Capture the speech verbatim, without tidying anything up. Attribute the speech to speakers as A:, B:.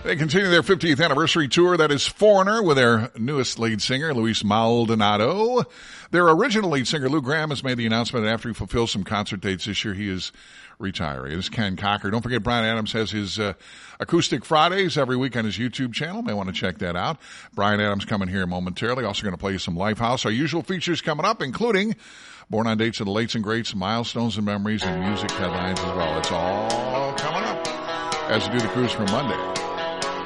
A: They continue their fiftieth anniversary tour. That is Foreigner with their newest lead singer, Luis Maldonado. Their original lead singer, Lou Graham, has made the announcement that after he fulfills some concert dates this year, he is retiring. It is Ken Cocker. Don't forget, Bryan Adams has his uh, Acoustic Fridays every week on his YouTube channel. May want to check that out. Bryan Adams coming here momentarily. Also going to play you some Lifehouse. Our usual features coming up, including Born on Dates of the Lates and Greats, Milestones and Memories, and music headlines as well. It's all coming up as we do the cruise for Monday.